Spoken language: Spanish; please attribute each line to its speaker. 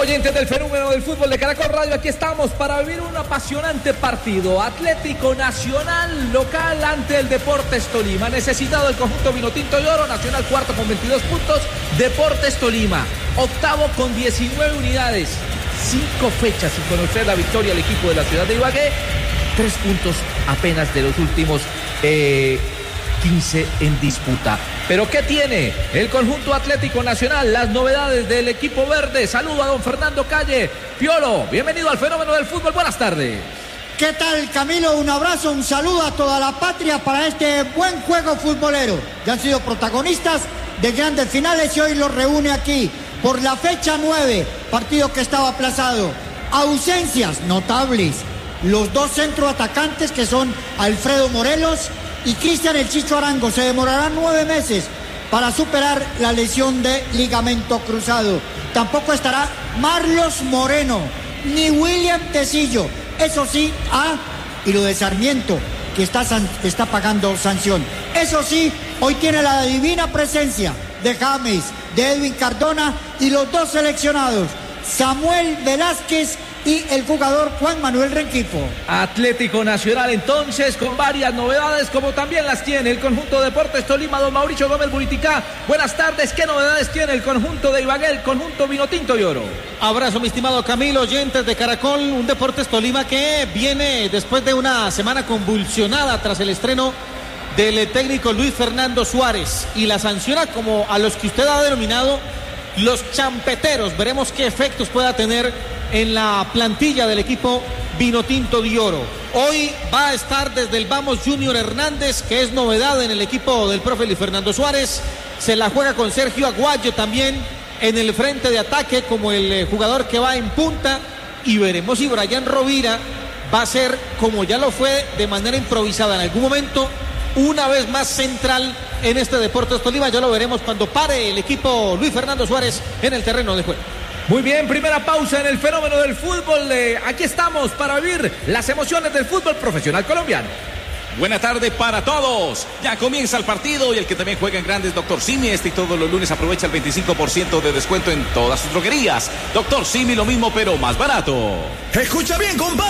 Speaker 1: Oyentes del fenómeno del fútbol de Caracol Radio, aquí estamos para vivir un apasionante partido. Atlético Nacional local ante el Deportes Tolima. Necesitado el conjunto vinotinto y oro. Nacional cuarto con 22 puntos. Deportes Tolima octavo con 19 unidades. 5 fechas sin conocer la victoria al equipo de la ciudad de Ibagué. 3 puntos apenas de los últimos 15 en disputa. Pero ¿qué tiene el conjunto Atlético Nacional? Las novedades del equipo verde. Saludo a don Fernando Calle. Piolo, bienvenido al fenómeno del fútbol. Buenas tardes.
Speaker 2: ¿Qué tal, Camilo? Un abrazo, un saludo a toda la patria para este buen juego futbolero. Ya han sido protagonistas de grandes finales y hoy los reúne aquí por la fecha 9, partido que estaba aplazado. Ausencias notables. Los dos centroatacantes que son Alfredo Morelos y Cristian El Chicho Arango. Se demorarán 9 meses para superar la lesión de ligamento cruzado. Tampoco estará Marlos Moreno ni William Tecillo. Eso sí, y lo de Sarmiento, que está pagando sanción. Eso sí, hoy tiene la divina presencia de James, de Edwin Cardona y los dos seleccionados, Samuel Velázquez y el jugador Juan Manuel Rengifo.
Speaker 1: Atlético Nacional entonces con varias novedades, como también las tiene el conjunto de Deportes Tolima. Don Mauricio Gómez Buriticá, buenas tardes. ¿Qué novedades tiene el conjunto de Ibagué, el conjunto vinotinto y oro?
Speaker 3: Abrazo, mi estimado Camilo, oyentes de Caracol. Un Deportes Tolima que viene después de una semana convulsionada tras el estreno del técnico Luis Fernando Suárez y la sanciona como a los que usted ha denominado los champeteros. Veremos qué efectos pueda tener en la plantilla del equipo vinotinto de oro. Hoy va a estar desde el Vamos Junior Hernández, que es novedad en el equipo del profe Luis Fernando Suárez. Se la juega con Sergio Aguayo también en el frente de ataque como el jugador que va en punta, y veremos si Brian Rovira va a ser, como ya lo fue de manera improvisada en algún momento, una vez más central en este Deportes Tolima. Ya lo veremos cuando pare el equipo Luis Fernando Suárez en el terreno de juego.
Speaker 1: Muy bien, primera pausa en el fenómeno del fútbol. Aquí estamos para vivir las emociones del fútbol profesional colombiano.
Speaker 4: Buena tarde para todos. Ya comienza el partido y el que también juega en grandes, Dr. Simi. Y todos los lunes aprovecha el 25% de descuento en todas sus droguerías. Dr. Simi, lo mismo pero más barato.
Speaker 5: Escucha bien, compadre.